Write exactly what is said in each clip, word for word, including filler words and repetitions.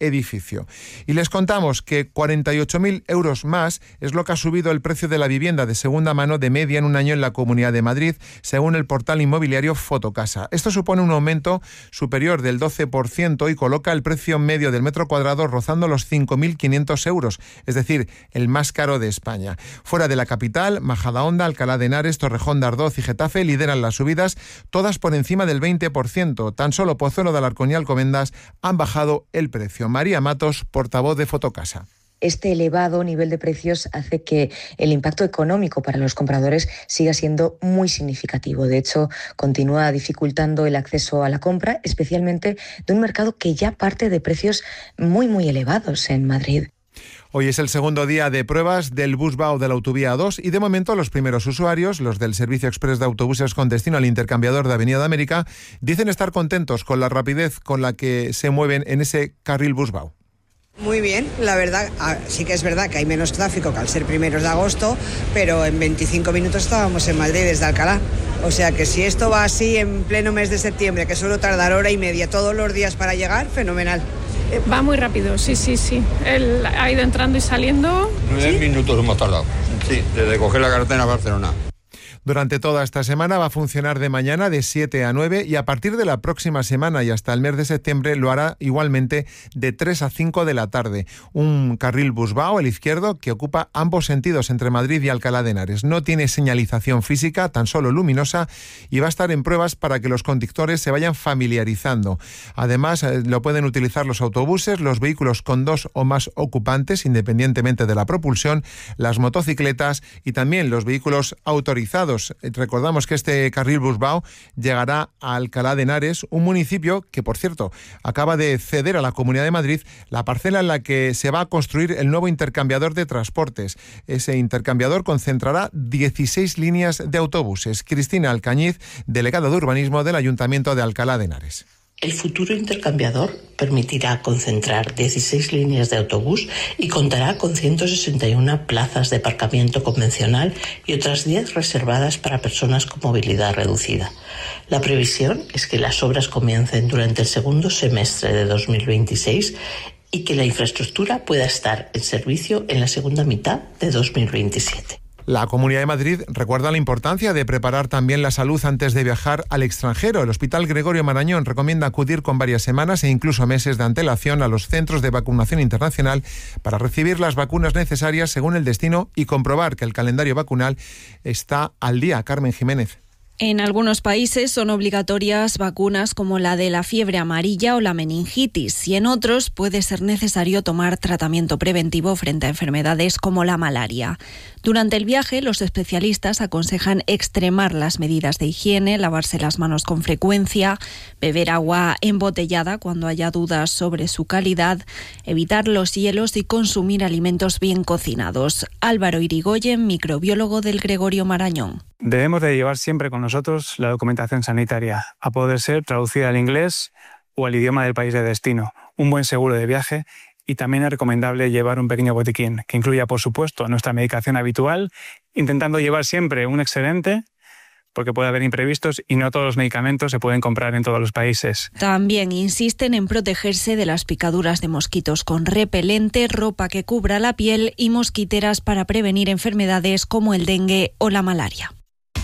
edificio. Y les contamos que cuarenta y ocho mil euros más es lo que ha subido el precio de la vivienda de segunda mano de media en un año en la Comunidad de Madrid, según el portal inmobiliario Fotocasa. Esto supone un aumento superior del doce por ciento y coloca el precio medio del metro cuadrado rozando los cinco mil quinientos euros, es decir, el más caro de España. Fuera de la capital, Majadahonda, Alcalá de Henares, Torrejón de Ardoz y Getafe lideran las subidas, todas por encima del veinte por ciento. Tan solo Pozuelo de Alarcón y Alcobendas han bajado el precio. María Matos, portavoz de Fotocasa. Este elevado nivel de precios hace que el impacto económico para los compradores siga siendo muy significativo. De hecho, continúa dificultando el acceso a la compra, especialmente de un mercado que ya parte de precios muy, muy elevados en Madrid. Hoy es el segundo día de pruebas del Busbao de la Autovía A dos y de momento los primeros usuarios, los del Servicio Express de Autobuses con destino al intercambiador de Avenida de América, dicen estar contentos con la rapidez con la que se mueven en ese carril Busbao. Muy bien, la verdad, sí que es verdad que hay menos tráfico que al ser primeros de agosto, pero en veinticinco minutos estábamos en Madrid desde Alcalá. O sea que si esto va así en pleno mes de septiembre, que suelo tardar hora y media todos los días para llegar, fenomenal. Va muy rápido, sí, sí, sí. Él ha ido entrando y saliendo. Nueve ¿Sí? minutos hemos tardado. Sí, desde coger la carretera a Barcelona. Durante toda esta semana va a funcionar de mañana de siete a nueve y a partir de la próxima semana y hasta el mes de septiembre lo hará igualmente de tres a cinco de la tarde. Un carril Busbao, el izquierdo, que ocupa ambos sentidos entre Madrid y Alcalá de Henares. No tiene señalización física, tan solo luminosa, y va a estar en pruebas para que los conductores se vayan familiarizando. Además, lo pueden utilizar los autobuses, los vehículos con dos o más ocupantes, independientemente de la propulsión, las motocicletas y también los vehículos autorizados. Recordamos que este carril Busbao llegará a Alcalá de Henares, un municipio que, por cierto, acaba de ceder a la Comunidad de Madrid la parcela en la que se va a construir el nuevo intercambiador de transportes. Ese intercambiador concentrará dieciséis líneas de autobuses. Cristina Alcañiz, delegada de Urbanismo del Ayuntamiento de Alcalá de Henares. El futuro intercambiador permitirá concentrar dieciséis líneas de autobús y contará con ciento sesenta y una plazas de aparcamiento convencional y otras diez reservadas para personas con movilidad reducida. La previsión es que las obras comiencen durante el segundo semestre de dos mil veintiséis y que la infraestructura pueda estar en servicio en la segunda mitad de dos mil veintisiete. La Comunidad de Madrid recuerda la importancia de preparar también la salud antes de viajar al extranjero. El Hospital Gregorio Marañón recomienda acudir con varias semanas e incluso meses de antelación a los centros de vacunación internacional para recibir las vacunas necesarias según el destino y comprobar que el calendario vacunal está al día. Carmen Jiménez. En algunos países son obligatorias vacunas como la de la fiebre amarilla o la meningitis y en otros puede ser necesario tomar tratamiento preventivo frente a enfermedades como la malaria. Durante el viaje, los especialistas aconsejan extremar las medidas de higiene, lavarse las manos con frecuencia, beber agua embotellada cuando haya dudas sobre su calidad, evitar los hielos y consumir alimentos bien cocinados. Álvaro Irigoyen, microbiólogo del Gregorio Marañón. Debemos de llevar siempre con nosotros la documentación sanitaria, a poder ser traducida al inglés o al idioma del país de destino, un buen seguro de viaje y también es recomendable llevar un pequeño botiquín que incluya, por supuesto, nuestra medicación habitual, intentando llevar siempre un excedente porque puede haber imprevistos y no todos los medicamentos se pueden comprar en todos los países. También insisten en protegerse de las picaduras de mosquitos con repelente, ropa que cubra la piel y mosquiteras para prevenir enfermedades como el dengue o la malaria.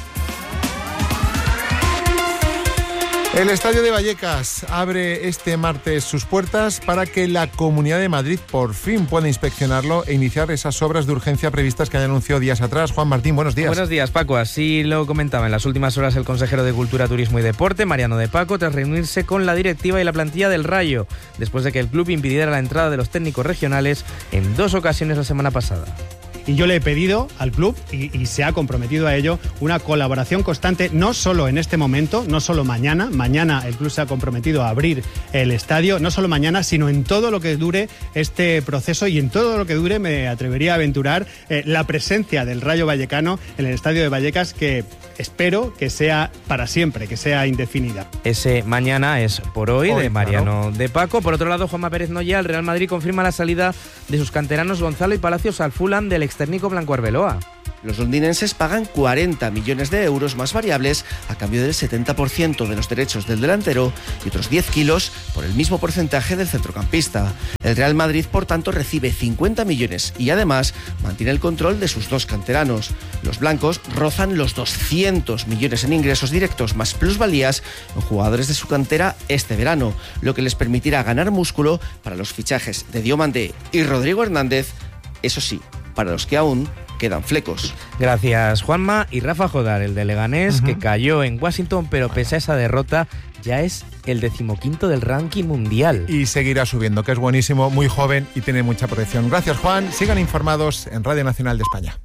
El Estadio de Vallecas abre este martes sus puertas para que la Comunidad de Madrid por fin pueda inspeccionarlo e iniciar esas obras de urgencia previstas que ya anunció días atrás. Juan Martín, buenos días. Buenos días, Paco. Así lo comentaba en las últimas horas el consejero de Cultura, Turismo y Deporte, Mariano de Paco, tras reunirse con la directiva y la plantilla del Rayo, después de que el club impidiera la entrada de los técnicos regionales en dos ocasiones la semana pasada. Y yo le he pedido al club, y, y se ha comprometido a ello, una colaboración constante, no solo en este momento, no solo mañana. Mañana el club se ha comprometido a abrir el estadio, no solo mañana, sino en todo lo que dure este proceso y en todo lo que dure, me atrevería a aventurar, eh, la presencia del Rayo Vallecano en el Estadio de Vallecas, que espero que sea para siempre, que sea indefinida. Ese mañana es por hoy, hoy de Mariano claro. de Paco. Por otro lado, Juanma Pérez Noya, el Real Madrid confirma la salida de sus canteranos Gonzalo y Palacios al Fulham del extécnico Blanco Arbeloa. Los londinenses pagan cuarenta millones de euros más variables a cambio del setenta por ciento de los derechos del delantero y otros diez kilos por el mismo porcentaje del centrocampista. El Real Madrid, por tanto, recibe cincuenta millones y además mantiene el control de sus dos canteranos. Los blancos rozan los doscientos millones en ingresos directos más plusvalías en jugadores de su cantera este verano, lo que les permitirá ganar músculo para los fichajes de Diomandé y Rodrigo Hernández, eso sí, para los que aún quedan flecos. Gracias, Juanma. Y Rafa Jodar, el de Leganés, uh-huh. que cayó en Washington, pero pese a esa derrota ya es el decimoquinto del ranking mundial. Y seguirá subiendo, que es buenísimo, muy joven y tiene mucha proyección. Gracias, Juan. Sigan informados en Radio Nacional de España.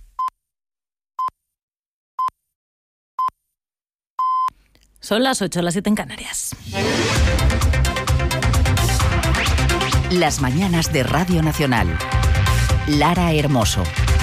Son las ocho, las siete en Canarias. Las mañanas de Radio Nacional. Lara Hermoso.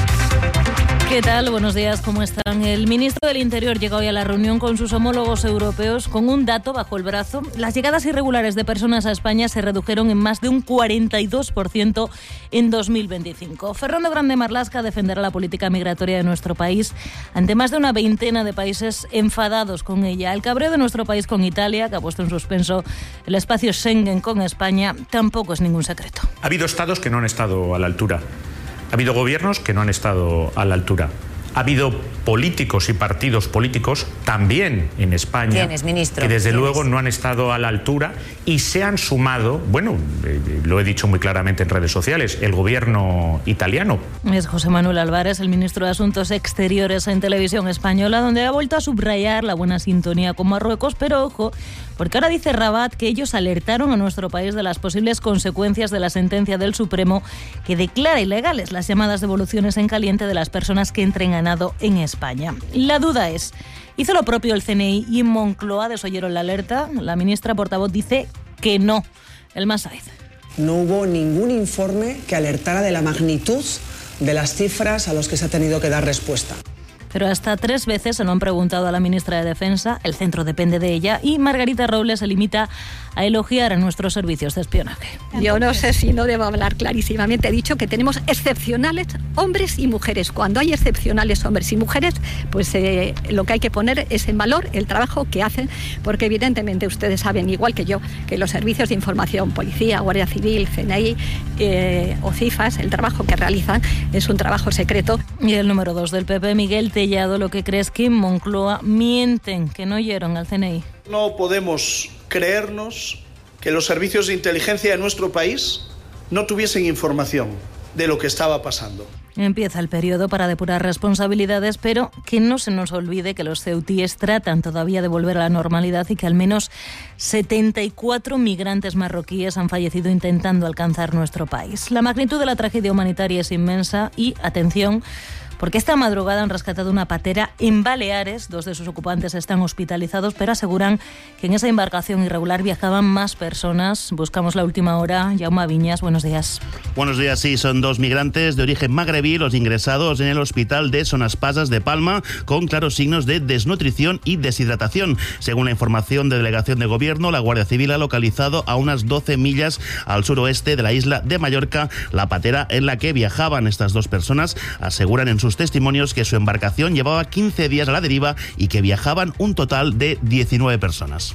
¿Qué tal? Buenos días, ¿cómo están? El ministro del Interior llega hoy a la reunión con sus homólogos europeos con un dato bajo el brazo. Las llegadas irregulares de personas a España se redujeron en más de un cuarenta y dos por ciento en dos mil veinticinco. Fernando Grande Marlaska defenderá la política migratoria de nuestro país ante más de una veintena de países enfadados con ella. El cabreo de nuestro país con Italia, que ha puesto en suspenso el espacio Schengen con España, tampoco es ningún secreto. Ha habido estados que no han estado a la altura. Ha habido gobiernos que no han estado a la altura. Ha habido políticos y partidos políticos también en España ¿Quiénes, ministro? que desde ¿Quiénes? luego no han estado a la altura y se han sumado, bueno, eh, lo he dicho muy claramente en redes sociales, el gobierno italiano. Es José Manuel Álvarez, el ministro de Asuntos Exteriores en Televisión Española, donde ha vuelto a subrayar la buena sintonía con Marruecos, pero ojo, porque ahora dice Rabat que ellos alertaron a nuestro país de las posibles consecuencias de la sentencia del Supremo que declara ilegales las llamadas devoluciones en caliente de las personas que entren a nado en España. La duda es, ¿hizo lo propio el C N I y en Moncloa desoyeron la alerta? La ministra portavoz dice que no. El Masaiz. No hubo ningún informe que alertara de la magnitud de las cifras a los que se ha tenido que dar respuesta. Pero hasta tres veces se lo han preguntado a la ministra de Defensa, el centro depende de ella, y Margarita Robles se limita a elogiar a nuestros servicios de espionaje. Yo no sé si no debo hablar clarísimamente. He dicho que tenemos excepcionales hombres y mujeres. Cuando hay excepcionales hombres y mujeres, pues eh, lo que hay que poner es en valor el trabajo que hacen, porque evidentemente ustedes saben, igual que yo, que los servicios de información, Policía, Guardia Civil, C N I eh, o CIFAS, el trabajo que realizan es un trabajo secreto. Y el número dos del P P, Miguel Tellado, lo que crees que en Moncloa mienten, que no oyeron al C N I. No podemos creernos que los servicios de inteligencia de nuestro país no tuviesen información de lo que estaba pasando. Empieza el periodo para depurar responsabilidades, pero que no se nos olvide que los ceutíes tratan todavía de volver a la normalidad y que al menos setenta y cuatro migrantes marroquíes han fallecido intentando alcanzar nuestro país. La magnitud de la tragedia humanitaria es inmensa y, atención, porque esta madrugada han rescatado una patera en Baleares. Dos de sus ocupantes están hospitalizados, pero aseguran que en esa embarcación irregular viajaban más personas. Buscamos la última hora. Jaume Viñas, buenos días. Buenos días, sí, son dos migrantes de origen magrebí los ingresados en el hospital de Son Espasas de Palma con claros signos de desnutrición y deshidratación. Según la información de delegación de gobierno, la Guardia Civil ha localizado a unas doce millas al suroeste de la isla de Mallorca la patera en la que viajaban estas dos personas. Aseguran en sus testimonios que su embarcación llevaba quince días a la deriva y que viajaban un total de diecinueve personas.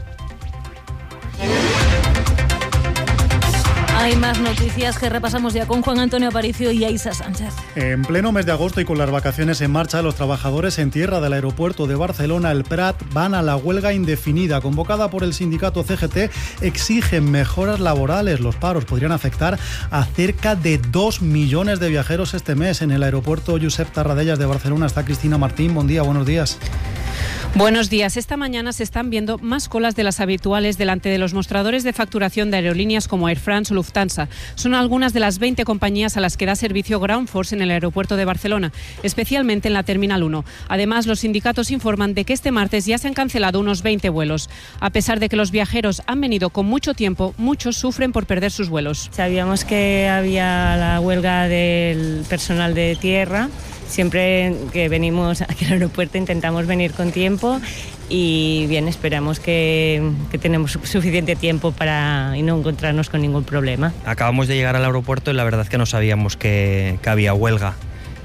Hay más noticias que repasamos ya con Juan Antonio Aparicio y Aisa Sánchez. En pleno mes de agosto y con las vacaciones en marcha, los trabajadores en tierra del aeropuerto de Barcelona, el Prat, van a la huelga indefinida. Convocada por el sindicato C G T, exigen mejoras laborales. Los paros podrían afectar a cerca de dos millones de viajeros este mes. En el aeropuerto Josep Tarradellas de Barcelona está Cristina Martín. Buen día, buenos días. Buenos días. Esta mañana se están viendo más colas de las habituales delante de los mostradores de facturación de aerolíneas como Air France o Lufthansa. Son algunas de las veinte compañías a las que da servicio Ground Force en el aeropuerto de Barcelona, especialmente en la Terminal uno. Además, los sindicatos informan de que este martes ya se han cancelado unos veinte vuelos. A pesar de que los viajeros han venido con mucho tiempo, muchos sufren por perder sus vuelos. Sabíamos que había la huelga del personal de tierra. Siempre que venimos aquí al aeropuerto intentamos venir con tiempo y bien, esperamos que, que tenemos suficiente tiempo para y no encontrarnos con ningún problema. Acabamos de llegar al aeropuerto y la verdad es que no sabíamos que, que había huelga.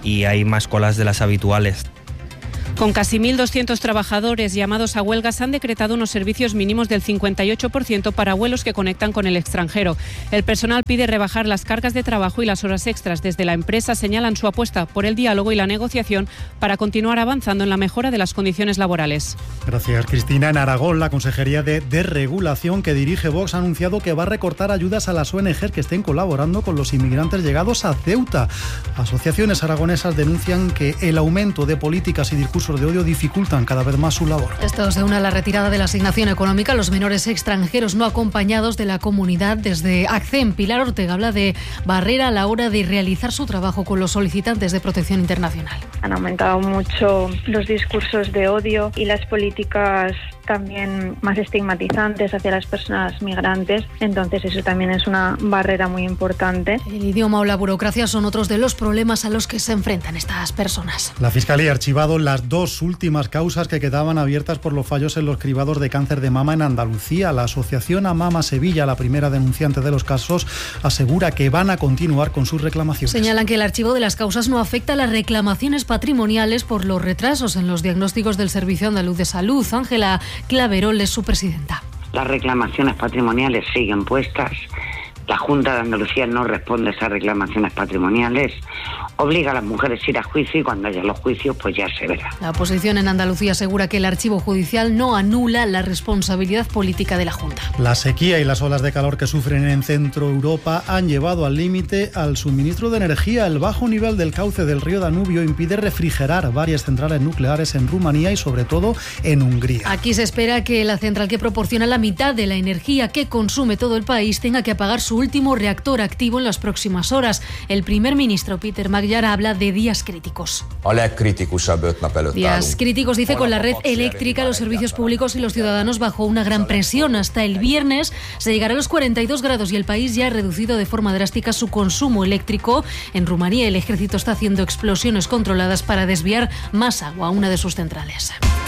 y hay más colas de las habituales. Con casi mil doscientos trabajadores llamados a huelga, se han decretado unos servicios mínimos del cincuenta y ocho por ciento para vuelos que conectan con el extranjero. El personal pide rebajar las cargas de trabajo y las horas extras. Desde la empresa señalan su apuesta por el diálogo y la negociación para continuar avanzando en la mejora de las condiciones laborales. Gracias, Cristina. En Aragón, la Consejería de Desregulación que dirige Vox ha anunciado que va a recortar ayudas a las O N G que estén colaborando con los inmigrantes llegados a Ceuta. Asociaciones aragonesas denuncian que el aumento de políticas y discursos de odio dificultan cada vez más su labor. Esto se une a la retirada de la asignación económica a los menores extranjeros no acompañados de la comunidad. Desde ACCEM, Pilar Ortega habla de barrera a la hora de realizar su trabajo con los solicitantes de protección internacional. Han aumentado mucho los discursos de odio y las políticas también más estigmatizantes hacia las personas migrantes, entonces eso también es una barrera muy importante. El idioma o la burocracia son otros de los problemas a los que se enfrentan estas personas. La Fiscalía ha archivado las dos últimas causas que quedaban abiertas por los fallos en los cribados de cáncer de mama en Andalucía. La asociación Amama Sevilla, la primera denunciante de los casos, asegura que van a continuar con sus reclamaciones. Señalan que el archivo de las causas no afecta a las reclamaciones patrimoniales por los retrasos en los diagnósticos del Servicio Andaluz de Salud. Ángela Claverol es su presidenta. Las reclamaciones patrimoniales siguen puestas. La Junta de Andalucía no responde a esas reclamaciones patrimoniales. Obliga a las mujeres a ir a juicio y cuando haya los juicios pues ya se verá. La oposición en Andalucía asegura que el archivo judicial no anula la responsabilidad política de la Junta. La sequía y las olas de calor que sufren en Centro Europa han llevado al límite al suministro de energía. El bajo nivel del cauce del río Danubio impide refrigerar varias centrales nucleares en Rumanía y sobre todo en Hungría. Aquí se espera que la central que proporciona la mitad de la energía que consume todo el país tenga que apagar su último reactor activo en las próximas horas. El primer ministro Peter Magyar habla de días críticos. Días críticos, dice, con la red eléctrica, los servicios públicos y los ciudadanos bajo una gran presión. Hasta el viernes se llegará a los cuarenta y dos grados y el país ya ha reducido de forma drástica su consumo eléctrico. En Rumanía el ejército está haciendo explosiones controladas para desviar más agua a una de sus centrales.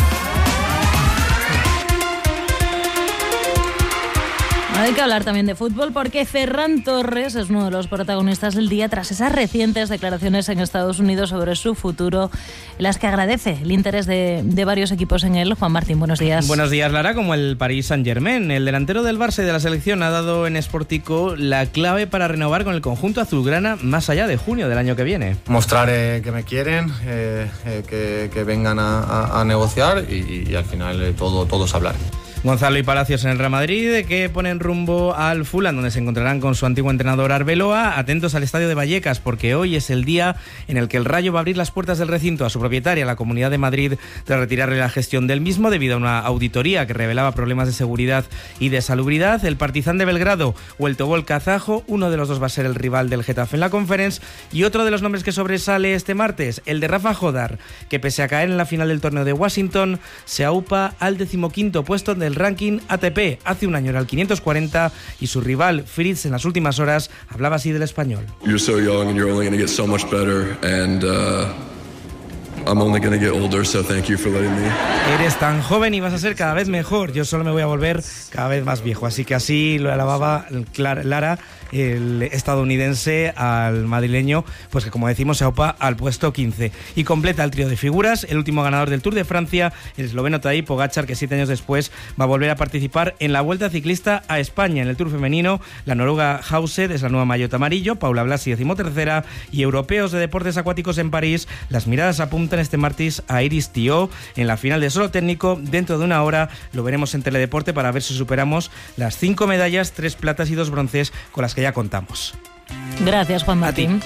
Hay que hablar también de fútbol porque Ferran Torres es uno de los protagonistas del día tras esas recientes declaraciones en Estados Unidos sobre su futuro, en las que agradece el interés de, de varios equipos en él. Juan Martín, buenos días. Buenos días, Lara. Como el Paris Saint-Germain, el delantero del Barça y de la selección ha dado en Sportico la clave para renovar con el conjunto azulgrana más allá de junio del año que viene. Mostrar eh, que me quieren, eh, eh, que, que vengan a, a, a negociar y, y al final eh, todo, todo es hablar. Gonzalo y Palacios en el Real Madrid, que ponen rumbo al Fulham, donde se encontrarán con su antiguo entrenador Arbeloa. Atentos al estadio de Vallecas, porque hoy es el día en el que el Rayo va a abrir las puertas del recinto a su propietaria, la Comunidad de Madrid, tras retirarle la gestión del mismo debido a una auditoría que revelaba problemas de seguridad y de salubridad. El Partizan de Belgrado o el Tobol kazajo, uno de los dos va a ser el rival del Getafe en la Conference, y otro de los nombres que sobresale este martes, el de Rafa Jodar, que pese a caer en la final del torneo de Washington, se aupa al decimoquinto puesto del ranking A T P. Hace un año era el quinientos cuarenta y su rival Fritz en las últimas horas hablaba así del español. You're so young and you're only going to get so much better and uh... I'm only going to get older, so thank you for letting me. Eres tan joven y vas a ser cada vez mejor. Yo solo me voy a volver cada vez más viejo. Así que así lo alababa Lara, el estadounidense, al madrileño, pues que como decimos se aupa al puesto quince. Y completa el trío de figuras el último ganador del Tour de Francia, el esloveno Tadej Pogačar, que siete años después va a volver a participar en la Vuelta Ciclista a España. En el Tour femenino, la noruega Hauset es la nueva maillot amarillo, Paula Blasi decimotercera, y europeos de deportes acuáticos en París, las miradas apuntan este martes a Iris Thiault en la final de solo técnico. Dentro de una hora lo veremos en Teledeporte para ver si superamos las cinco medallas, tres platas y dos bronces con las que ya contamos. Gracias, Juan Martín.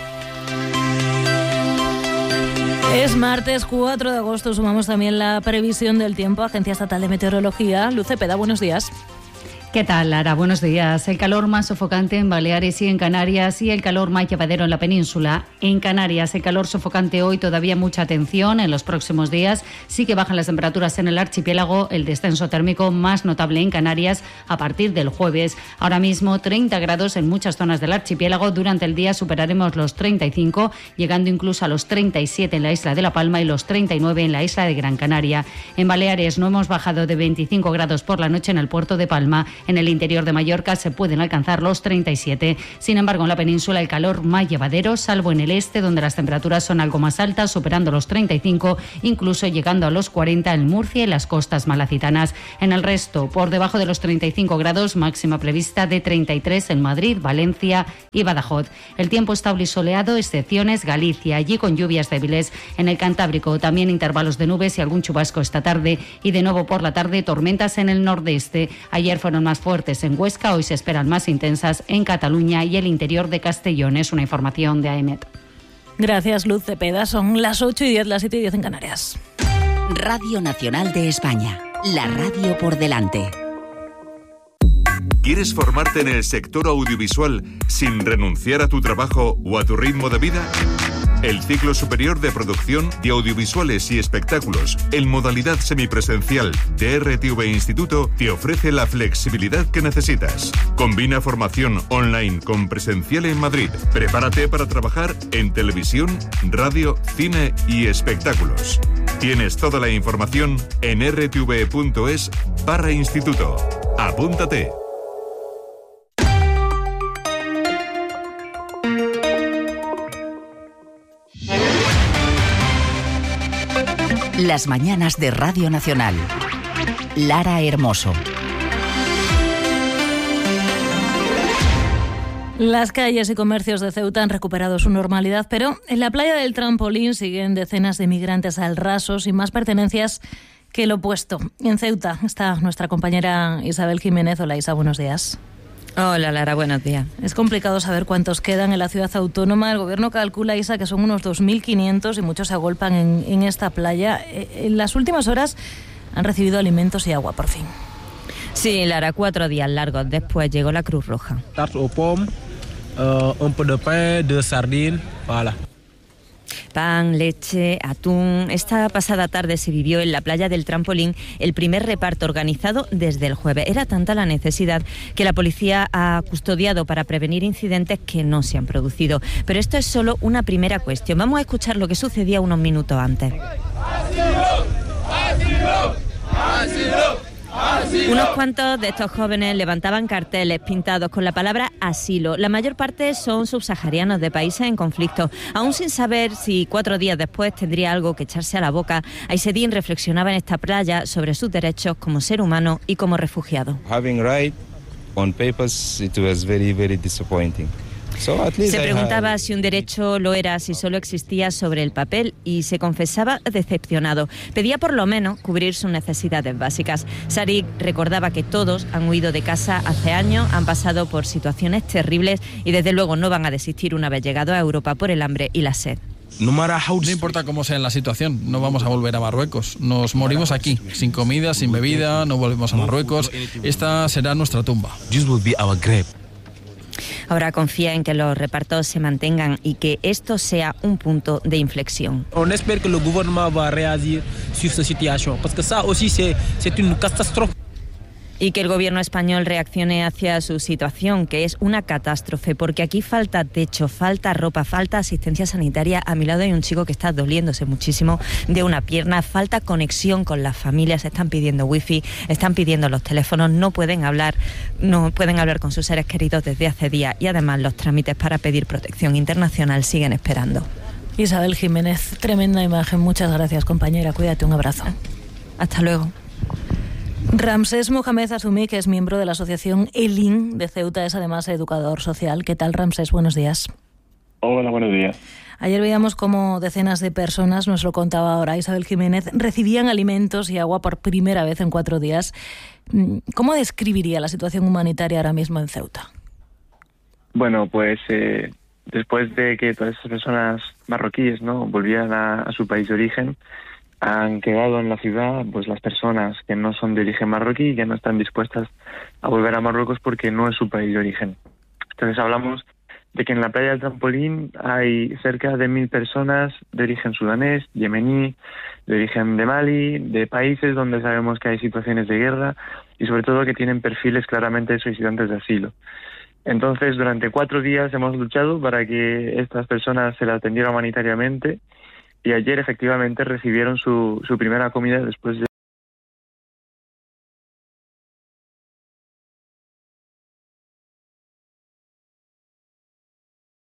Es martes cuatro de agosto, sumamos también la previsión del tiempo. Agencia Estatal de Meteorología, Luz Cepeda, buenos días. ¿Qué tal, Lara? Buenos días. El calor más sofocante en Baleares y en Canarias y el calor más llevadero en la península. En Canarias, el calor sofocante hoy, todavía mucha atención en los próximos días. Sí que bajan las temperaturas en el archipiélago, el descenso térmico más notable en Canarias a partir del jueves. Ahora mismo treinta grados en muchas zonas del archipiélago. Durante el día superaremos los treinta y cinco, llegando incluso a los treinta y siete en la isla de La Palma y los treinta y nueve en la isla de Gran Canaria. En Baleares no hemos bajado de veinticinco grados por la noche en el puerto de Palma En el interior de Mallorca se pueden alcanzar los treinta y siete. Sin embargo, en la península el calor más llevadero, salvo en el este, donde las temperaturas son algo más altas, superando los treinta y cinco, incluso llegando a los cuarenta en Murcia y las costas malacitanas. En el resto, por debajo de los treinta y cinco grados, máxima prevista de treinta y tres en Madrid, Valencia y Badajoz. El tiempo estable y soleado, excepciones Galicia, allí con lluvias débiles. En el Cantábrico también intervalos de nubes y algún chubasco esta tarde, y de nuevo por la tarde tormentas en el nordeste. Ayer fueron más fuertes en Huesca, hoy se esperan más intensas en Cataluña y el interior de Castellón. Es una información de A E M E T. Gracias, Luz Cepeda. Son las ocho y diez, las siete y diez en Canarias. Radio Nacional de España, la radio por delante. ¿Quieres formarte en el sector audiovisual sin renunciar a tu trabajo o a tu ritmo de vida? El ciclo superior de producción de audiovisuales y espectáculos en modalidad semipresencial de R T V Instituto te ofrece la flexibilidad que necesitas. Combina formación online con presencial en Madrid. Prepárate para trabajar en televisión, radio, cine y espectáculos. Tienes toda la información en r t v punto es barra instituto. Apúntate. Las mañanas de Radio Nacional. Lara Hermoso. Las calles y comercios de Ceuta han recuperado su normalidad, pero en la playa del Trampolín siguen decenas de migrantes al raso sin más pertenencias que el opuesto. En Ceuta está nuestra compañera Isabel Jiménez. Hola, Isa, buenos días. Hola, Lara, buenos días. Es complicado saber cuántos quedan en la ciudad autónoma. El gobierno calcula, Isa, que son unos dos mil quinientos y muchos se agolpan en, en esta playa. En las últimas horas han recibido alimentos y agua, por fin. Sí, Lara, cuatro días largos después llegó la Cruz Roja. Tarte aux pommes, uh, un peu de pain, deux sardines, voilà. Pan, leche, atún. Esta pasada tarde se vivió en la playa del Trampolín el primer reparto organizado desde el jueves. Era tanta la necesidad que la policía ha custodiado para prevenir incidentes que no se han producido. Pero esto es solo una primera cuestión. Vamos a escuchar lo que sucedía unos minutos antes. Unos cuantos de estos jóvenes levantaban carteles pintados con la palabra asilo. La mayor parte son subsaharianos de países en conflicto. Aún sin saber si cuatro días después tendría algo que echarse a la boca, Aïssedine reflexionaba en esta playa sobre sus derechos como ser humano y como refugiado. Having right on papers, it was very, very disappointing. Se preguntaba si un derecho lo era, si solo existía sobre el papel, y se confesaba decepcionado. Pedía por lo menos cubrir sus necesidades básicas. Sarik recordaba que todos han huido de casa hace años, han pasado por situaciones terribles y desde luego no van a desistir una vez llegado a Europa por el hambre y la sed. No importa cómo sea la situación, no vamos a volver a Marruecos. Nos morimos aquí, sin comida, sin bebida, no volvemos a Marruecos. Esta será nuestra tumba. This will be our grave. Ahora confía en que los repartos se mantengan y que esto sea un punto de inflexión. On espère que le gouvernement va réagir sur cette situation, parce que ça aussi c'est c'est une catastrophe. Y que el gobierno español reaccione hacia su situación, que es una catástrofe, porque aquí falta techo, falta ropa, falta asistencia sanitaria. A mi lado hay un chico que está doliéndose muchísimo de una pierna, falta conexión con las familias, están pidiendo wifi, están pidiendo los teléfonos, no pueden hablar, no pueden hablar con sus seres queridos desde hace días y además los trámites para pedir protección internacional siguen esperando. Isabel Jiménez, tremenda imagen. Muchas gracias, compañera. Cuídate, un abrazo. Hasta luego. Ramsés Mohamed Asumí, que es miembro de la asociación ELIN de Ceuta, es además educador social. ¿Qué tal, Ramsés? Buenos días. Hola, buenos días. Ayer veíamos cómo decenas de personas, nos lo contaba ahora Isabel Jiménez, recibían alimentos y agua por primera vez en cuatro días. ¿Cómo describiría la situación humanitaria ahora mismo en Ceuta? Bueno, pues eh, después de que todas esas personas marroquíes, ¿no?, volvieran a, a su país de origen, han quedado en la ciudad pues las personas que no son de origen marroquí y que no están dispuestas a volver a Marruecos porque no es su país de origen. Entonces hablamos de que en la playa del Trampolín hay cerca de mil personas de origen sudanés, yemení, de origen de Mali, de países donde sabemos que hay situaciones de guerra y sobre todo que tienen perfiles claramente de solicitantes de asilo. Entonces, durante cuatro días hemos luchado para que estas personas se las atendieran humanitariamente y ayer efectivamente recibieron su, su primera comida después de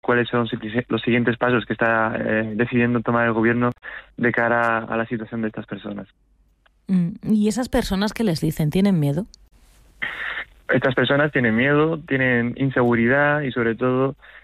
cuáles son los siguientes pasos que está eh, decidiendo tomar el gobierno de cara a la situación de estas personas. ¿Y esas personas qué les dicen? ¿Tienen miedo? Estas personas tienen miedo, tienen inseguridad y sobre todo